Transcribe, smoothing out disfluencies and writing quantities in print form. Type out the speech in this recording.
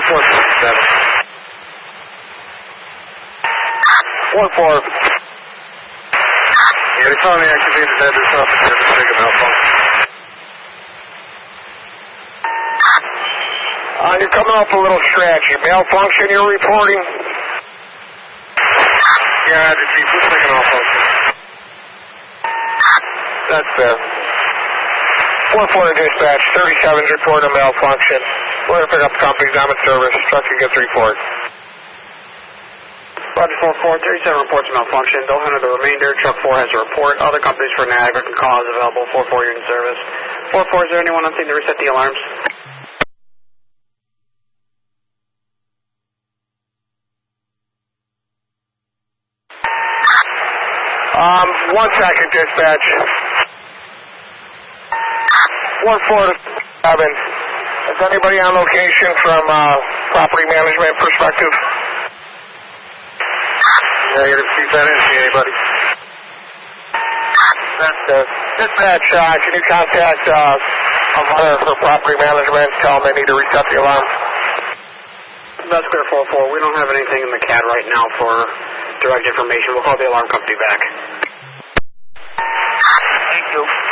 447. 4-4. Yeah, they finally activated that. There's nothing here to take a malfunction. You're coming off a little scratchy. Malfunction you're reporting? Yeah, the Jeep was taking off. That's fair. 4-4 dispatch, 37's reporting a malfunction. We're going to pick up the company's on service. Truck you gets report. Roger 4-4, 37 reports a malfunction. They'll handle the remainder. Truck 4 has a report. Other companies for Niagara can call is available. 4-4 unit service. 4-4, is there anyone on scene to reset the alarms? One second, dispatch. 4-4 to 7. Is anybody on location from property management perspective? Yeah, you're going to see that. I didn't see anybody. That's good. Dispatch, can you contact a mother for property management? Tell them they need to reset the alarm. That's clear, 4-4. We don't have anything in the CAD right now for direct information. We'll call the alarm company back. Thank you.